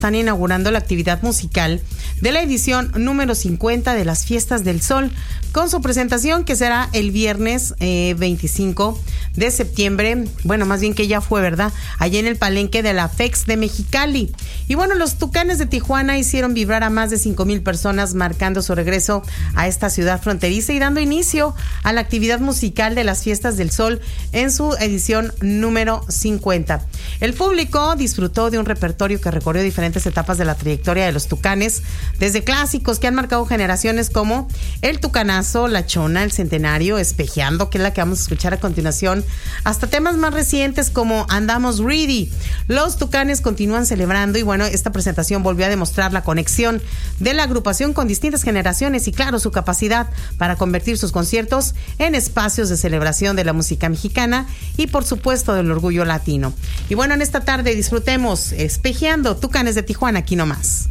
están inaugurando la actividad musical de la edición número 50 de las Fiestas del Sol, con su presentación que será el viernes 25 de septiembre, bueno, más bien que ya fue, ¿verdad? Allá en el Palenque de la FEX de Mexicali. Y bueno, los Tucanes de Tijuana hicieron vibrar a más de 5,000 personas, marcando su regreso a esta ciudad fronteriza y dando inicio a la actividad musical de las Fiestas del Sol en su edición número 50. El público disfrutó de un repertorio que recorrió diferentes etapas de la trayectoria de los Tucanes, desde clásicos que han marcado generaciones como El Tucanazo, La Chona, El Centenario, Espejeando, que es la que vamos a escuchar a continuación, hasta temas más recientes como Andamos Ready. Los Tucanes continúan celebrando y bueno, esta presentación volvió a demostrar la conexión de la agrupación con distintas generaciones y claro, su capacidad para convertir sus conciertos en espacios de celebración de la música mexicana y por supuesto del orgullo latino. Y bueno, en esta tarde disfrutemos Espejeando, Tucanes de Tijuana, aquí nomás.